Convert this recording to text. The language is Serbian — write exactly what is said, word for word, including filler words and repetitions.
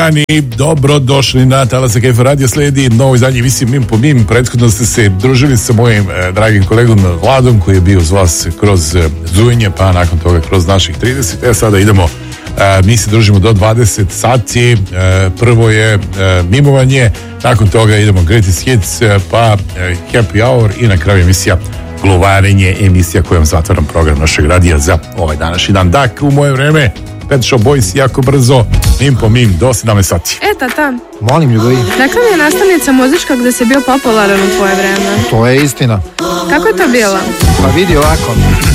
I dobro došli na Talasa Kefa Radio. Sledi novo izdanje emisije Mim po Mim. Prethodno ste se družili sa mojim eh, dragim kolegom Vladom, koji je bio uz vas kroz eh, zujnje, pa nakon toga kroz naših trideset. E sada idemo, eh, mi se družimo do dvadeset sati. Eh, prvo je eh, mimovanje, nakon toga idemo Greatest Hits, eh, pa eh, Happy Hour i na kraju emisija Glovarenje, emisija kojom zatvaram program našeg radija za ovaj današnji dan. Dakle, u moje vreme Pet Shop Boys jako brzo, Mim po Mim do sedamnaest sati. E, tata. Molim, ljubavi. Rekla mi je nastavnica muzička gde si bio popularan u tvoje vreme. To je istina. Kako je to bilo? Pa vidi ovako.